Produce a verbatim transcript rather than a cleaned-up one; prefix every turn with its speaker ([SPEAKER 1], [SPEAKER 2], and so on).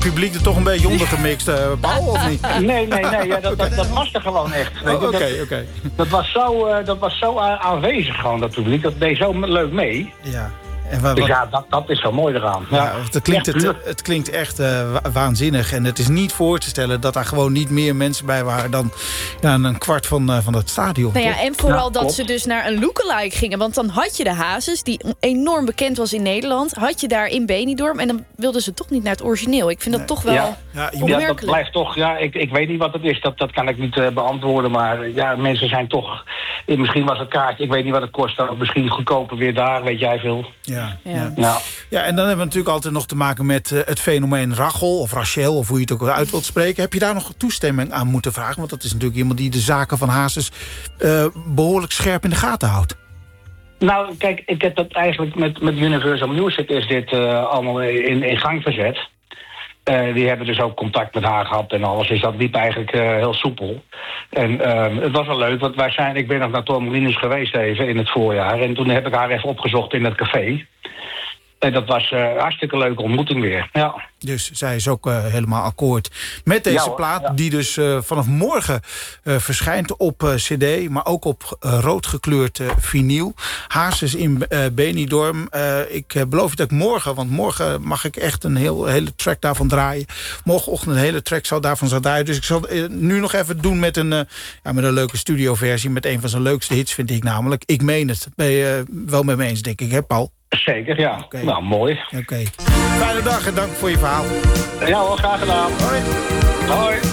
[SPEAKER 1] publiek er toch een beetje onder gemixt, uh, Paul, of niet?
[SPEAKER 2] Nee, nee, nee. Ja, dat, dat, dat was er gewoon echt.
[SPEAKER 1] Oké, oké. Okay,
[SPEAKER 2] dat,
[SPEAKER 1] okay.
[SPEAKER 2] dat was zo, uh, dat was zo aanwezig gewoon, dat publiek. Dat deed zo leuk mee.
[SPEAKER 1] Ja. En wat,
[SPEAKER 2] dus ja, dat, dat is zo mooi eraan.
[SPEAKER 1] Ja,
[SPEAKER 2] ja,
[SPEAKER 1] het, klinkt, het, het klinkt echt uh, waanzinnig. En het is niet voor te stellen dat daar gewoon niet meer mensen bij waren... dan ja, een kwart van, uh, van het stadion.
[SPEAKER 3] Nou ja, en vooral
[SPEAKER 2] ja,
[SPEAKER 3] dat
[SPEAKER 2] klopt.
[SPEAKER 3] ze dus naar een lookalike gingen. Want dan had je de Hazes, die enorm bekend was in Nederland... had je daar in Benidorm en dan wilden ze toch niet naar het origineel. Ik vind dat nee. toch wel
[SPEAKER 2] ja.
[SPEAKER 1] Ja,
[SPEAKER 2] ja, dat blijft toch... Ja, ik, ik weet niet wat het is, dat, dat kan ik niet uh, beantwoorden. Maar ja, mensen zijn toch... Misschien was het kaartje, ik weet niet wat het kost. Dan misschien goedkoper weer daar, weet jij veel.
[SPEAKER 1] Ja, ja.
[SPEAKER 2] ja. ja.
[SPEAKER 1] Ja, en dan hebben we natuurlijk altijd nog te maken met uh, het fenomeen Rachel of Rachel, of hoe je het ook uit wilt spreken. Heb je daar nog toestemming aan moeten vragen? Want dat is natuurlijk iemand die de zaken van Hazes uh, behoorlijk scherp in de gaten houdt.
[SPEAKER 2] Nou, kijk, ik heb dat eigenlijk met, met Universal Music is dit uh, allemaal in, in gang gezet. Uh, die hebben dus ook contact met haar gehad en alles. Dus dat liep eigenlijk uh, heel soepel. En uh, het was wel leuk, want wij zijn, ik ben nog naar Torremolinos geweest even in het voorjaar. En toen heb ik haar even opgezocht in het café. En dat was een uh, hartstikke leuke ontmoeting weer. Ja.
[SPEAKER 1] Dus zij is ook uh, helemaal akkoord met deze ja, plaat... Ja. die dus uh, vanaf morgen uh, verschijnt op uh, cd... maar ook op uh, rood gekleurd uh, vinyl. Hazes in uh, Benidorm. Uh, ik uh, beloof je dat ik morgen... want morgen mag ik echt een heel, hele track daarvan draaien. Morgenochtend een hele track zal daarvan zou draaien. Dus ik zal uh, nu nog even doen met een, uh, ja, met een leuke studioversie... met een van zijn leukste hits, vind ik namelijk. Ik meen het. Ben je uh, wel met me eens, denk ik, hè, Paul?
[SPEAKER 2] Zeker, ja. Okay. Nou, mooi.
[SPEAKER 1] Oké. Okay. Fijne dag en dank voor je verhaal.
[SPEAKER 2] Ja hoor, graag gedaan.
[SPEAKER 1] Hoi.
[SPEAKER 2] Hoi.